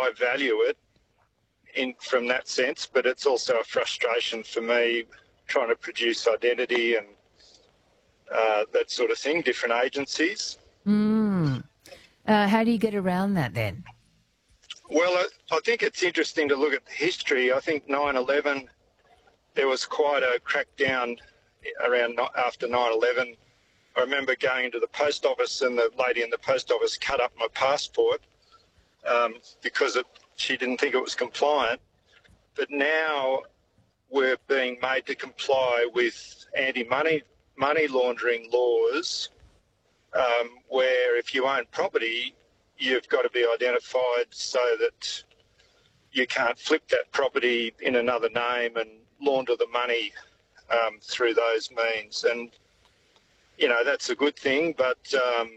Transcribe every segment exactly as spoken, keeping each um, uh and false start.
I value it in from that sense, but it's also a frustration for me trying to produce identity and uh, that sort of thing, different agencies. Mm. Uh, how do you get around that then? Well, I, I think it's interesting to look at the history. I think nine eleven, there was quite a crackdown around no- after nine eleven. I remember going into the post office and the lady in the post office cut up my passport um, because it, she didn't think it was compliant. But now we're being made to comply with anti-money money laundering laws, um, where if you own property, you've got to be identified so that you can't flip that property in another name and launder the money um, through those means. And, you know, that's a good thing, but um,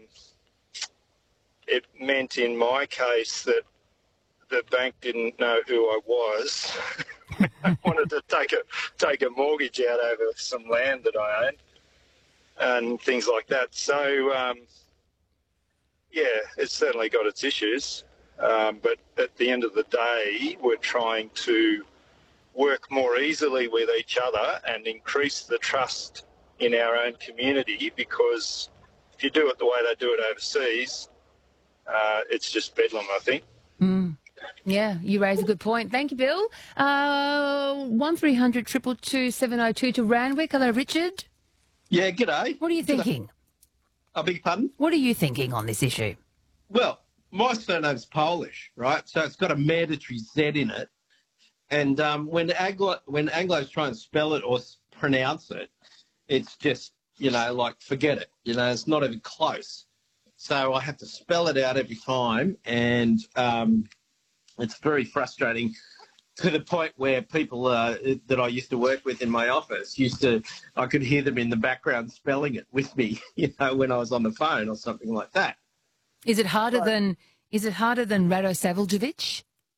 it meant in my case that the bank didn't know who I was. I wanted to take a take a mortgage out over some land that I owned and things like that. So, um, yeah, it's certainly got its issues. Um, but at the end of the day, we're trying to work more easily with each other and increase the trust in our own community, because if you do it the way they do it overseas, uh, it's just bedlam, I think. Mm. Yeah, you raise a good point. Thank you, Bill. Uh, one three hundred two two two seven oh two to Randwick. Hello, Richard. Yeah, g'day. What are you thinking? I beg your pardon? What are you thinking on this issue? Well, my surname's Polish, right? So it's got a mandatory Z in it. And um, when Anglo when Anglos try and spell it or s- pronounce it, it's just, you know, like, forget it. You know, it's not even close. So I have to spell it out every time, and um, it's very frustrating, to the point where people uh, that I used to work with in my office used to, I could hear them in the background spelling it with me, you know, when I was on the phone or something like that. Is it harder Right. than is it harder than Radosaveljevic?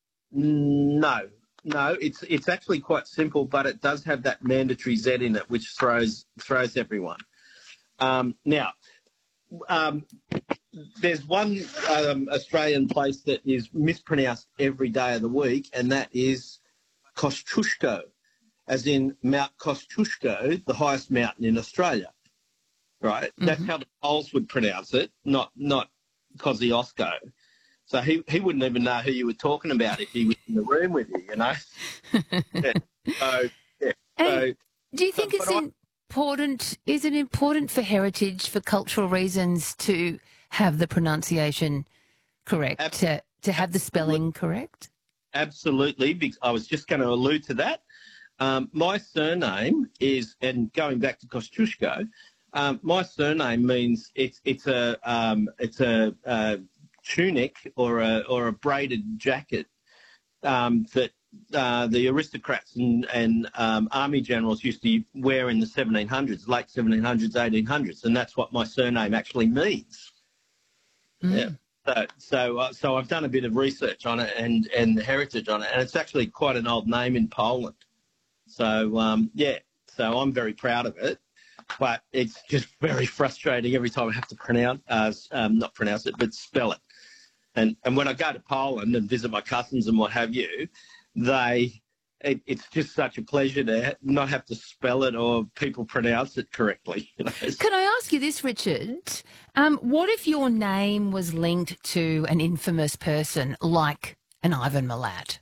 No, no, it's it's actually quite simple, but it does have that mandatory Z in it, which throws throws everyone. Um, now, um, there's one um, Australian place that is mispronounced every day of the week, and that is Kosciuszko, as in Mount Kosciuszko, the highest mountain in Australia. Right? Mm-hmm. That's how the Poles would pronounce it, not not Kosciuszko. So he, he wouldn't even know who you were talking about if he was in the room with you, you know. yeah. So, yeah. So, do you think but, it's but important? Is it important for heritage, for cultural reasons, to have the pronunciation correct, ab- to to have the spelling correct? Absolutely. Because I was just going to allude to that. Um, my surname is, and going back to Kosciuszko, um, my surname means it's it's a um, it's a uh, tunic or a or a braided jacket um, that uh, the aristocrats and, and um, army generals used to wear in the seventeen hundreds, late seventeen hundreds, eighteen hundreds, and that's what my surname actually means. Mm. Yeah. So so uh, so I've done a bit of research on it and and the heritage on it, and it's actually quite an old name in Poland. So um, yeah, so I'm very proud of it. But it's just very frustrating every time I have to pronounce, uh, um, not pronounce it, but spell it. And and when I go to Poland and visit my cousins and what have you, they, it, it's just such a pleasure to not have to spell it or people pronounce it correctly. You know? Can I ask you this, Richard? Um, what if your name was linked to an infamous person like an Ivan Milat?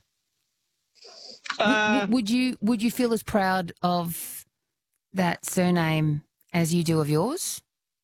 Uh, would, would you would you feel as proud of that surname as you do of yours?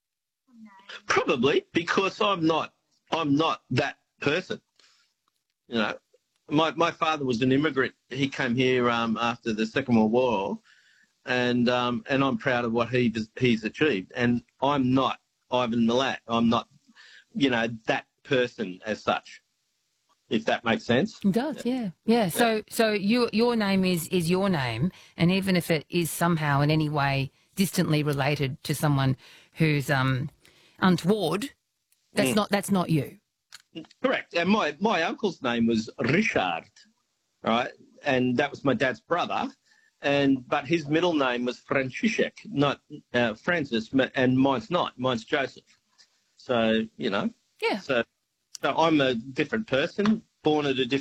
Probably, because I'm not I'm not that person. You know, my my father was an immigrant. He came here um, after the Second World War, and um, and I'm proud of what he he's achieved. And I'm not Ivan Milat. I'm not, you know, that person as such. If that makes sense. It does, yeah. Yeah. So yeah. so you, your name is, is your name, and even if it is somehow in any way distantly related to someone who's um untoward, that's mm. not that's not you. Correct. And my, my uncle's name was Richard, right? And that was my dad's brother. And but his middle name was Franciszek, not uh, Francis, and mine's not. Mine's Joseph. So, you know. Yeah. So So I'm a different person, born at a different